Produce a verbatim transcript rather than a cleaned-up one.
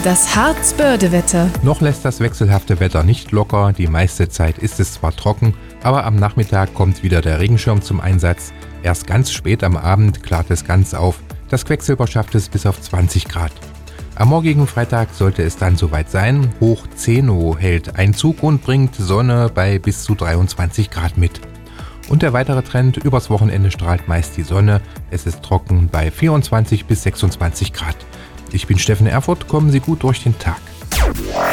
Das Harz-Börde-Wetter. Noch lässt das wechselhafte Wetter nicht locker. Die meiste Zeit ist es zwar trocken, aber am Nachmittag kommt wieder der Regenschirm zum Einsatz. Erst ganz spät am Abend klart es ganz auf. Das Quecksilber schafft es bis auf zwanzig Grad. Am morgigen Freitag sollte es dann soweit sein. Hoch Zeno hält Einzug und bringt Sonne bei bis zu dreiundzwanzig Grad mit. Und der weitere Trend: übers Wochenende strahlt meist die Sonne. Es ist trocken bei vierundzwanzig bis sechsundzwanzig Grad. Ich bin Steffen Erfurt, kommen Sie gut durch den Tag.